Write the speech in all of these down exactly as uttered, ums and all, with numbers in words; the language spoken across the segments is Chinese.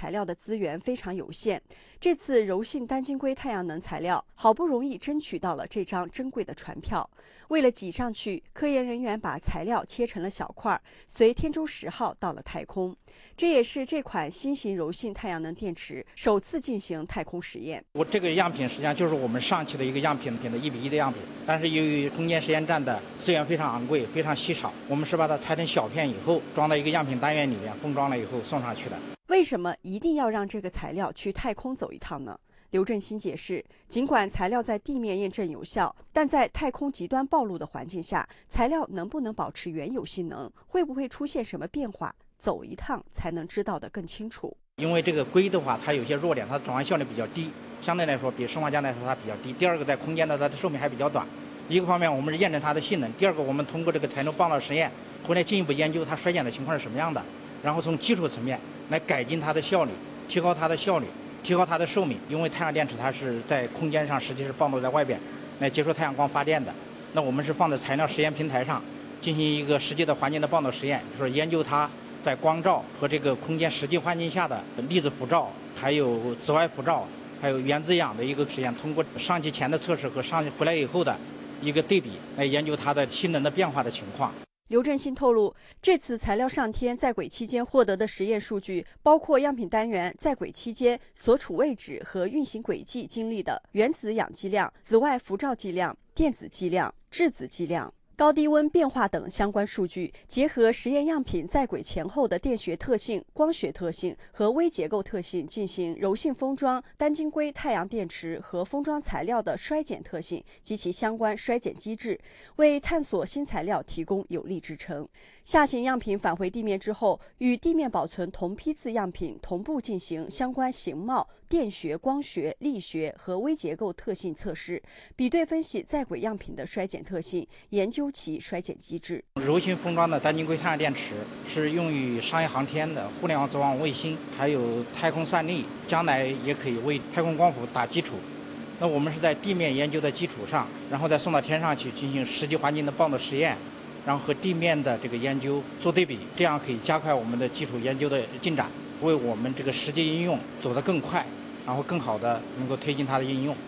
材料的资源非常有限。这次柔性单晶硅太阳能材料好不容易争取到了这张珍贵的船票。为了挤上去，科研人员把材料切成了小块，随天舟十号到了太空。这也是这款新型柔性太阳能电池首次进行太空实验。 我这个样品实际上就是我们上期的一个样品品的一比一的样品，但是由于空间实验站的资源非常昂贵，非常稀少，我们是把它拆成小片以后，装到一个样品单元里面，封装了以后送上去的。 为什么一定要让这个材料去太空走一趟呢？刘振兴解释，尽管材料在地面验证有效，但在太空极端暴露的环境下，材料能不能保持原有性能，会不会出现什么变化，走一趟才能知道得更清楚。 因为这个硅的话，它有些弱点，它的转换效率比较低，相对来说比砷化镓来说它比较低。第二个，在空间的它的寿命还比较短。一个方面我们是验证它的性能，第二个我们通过这个材料棒道实验回来进一步研究它衰减的情况是什么样的，然后从基础层面来改进它的效率，提高它的效率，提高它的寿命。因为太阳电池它是在空间上实际是暴露在外边来接受太阳光发电的，那我们是放在材料实验平台上进行一个实际的环境的棒道实验，就是研究它在光照和这个空间实际环境下的粒子辐照，还有紫外辐照，还有原子氧的一个实验，通过上机前的测试和上机回来以后的一个对比，来研究它的性能的变化的情况。 刘振兴透露，这次材料上天在轨期间获得的实验数据，包括样品单元在轨期间所处位置和运行轨迹经历的原子氧剂量、紫外辐照剂量、电子剂量、质子剂量、高低温变化等相关数据，结合实验样品在轨前后的电学特性、光学特性和微结构特性，进行柔性封装单晶硅太阳电池和封装材料的衰减特性及其相关衰减机制，为探索新材料提供有力支撑。下行样品返回地面之后，与地面保存同批次样品同步进行相关形貌、电学、光学、力学和微结构特性测试，比对分析在轨样品的衰减特性，研究其衰减机制。 柔性封装的单晶硅太阳电池是用于商业航天的、互联网组网卫星，还有太空算力，将来也可以为太空光伏打基础。那我们是在地面研究的基础上，然后再送到天上去进行实际环境的棒道实验，然后和地面的这个研究做对比，这样可以加快我们的基础研究的进展，为我们这个实际应用走得更快，然後更好的能夠推進它的應用。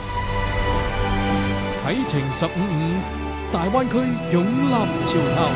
啟程十五五，大灣區勇立潮頭。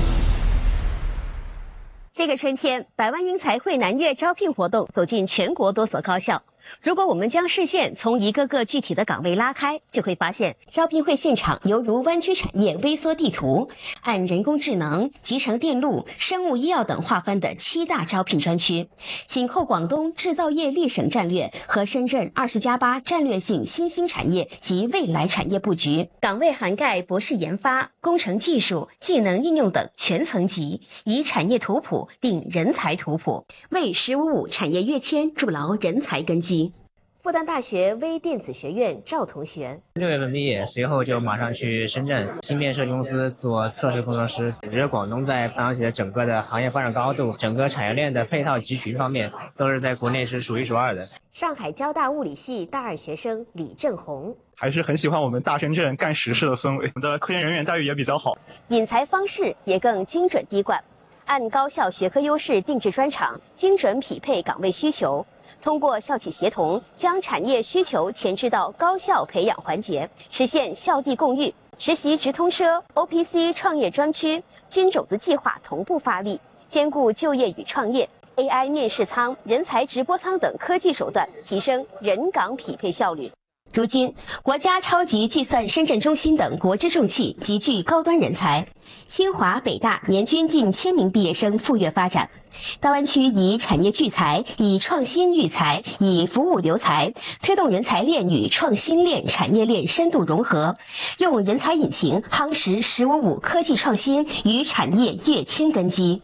这个春天，百万英才汇南粤招聘活动走进全国多所高校。如果我们将视线从一个个具体的岗位拉开，就会发现招聘会现场犹如湾区产业微缩地图，按人工智能、集成电路、生物医药等划分的七大招聘专区，紧扣广东制造业历省战略和深圳二十加八战略性新兴产业及未来产业布局。岗位涵盖博士研发、工程技术、技能应用等全层级，以产业图谱定人才图谱，为“十五五”产业跃迁筑牢人才根基。复旦大学微电子学院赵同学， 六月份毕业，随后就马上去深圳芯片设计公司做测试工程师。我觉得广东在半导体的整个的行业发展高度，整个产业链的配套集群方面，都是在国内是数一数二的。 上海交大物理系大二学生李正红， 还是很喜欢我们大深圳干实事的氛围，我们的科研人员待遇也比较好， 引才方式也更精准滴灌，按高校学科优势定制专场，精准匹配岗位需求。通过校企协同，将产业需求前置到高校培养环节，实现校地共育。实习直通车、O P C 创业专区、金种子计划同步发力，兼顾就业与创业。A I 面试舱、人才直播舱等科技手段，提升人岗匹配效率。如今，国家超级计算深圳中心等国之重器集聚高端人才，清华、北大年均近千名毕业生赴粤发展。大湾区以产业聚才，以创新育才，以服务留才，推动人才链与创新链、产业链深度融合，用人才引擎夯实“十五五”科技创新与产业跃迁根基。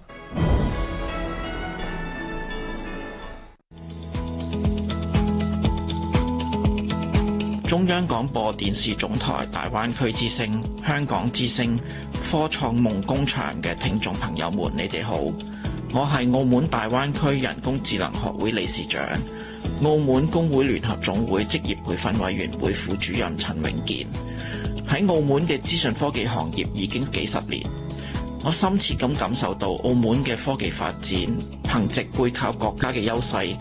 中央廣播電視總台大灣區之聲、香港之聲、科創夢工場嘅聽眾朋友們，你哋好！我係澳門大灣區人工智能學會理事長、澳門工會聯合總會職業培訓委員會副主任陳永健。喺澳門嘅資訊科技行業已經幾十年，我深切咁感受到澳門嘅科技發展，憑藉背靠國家嘅優勢，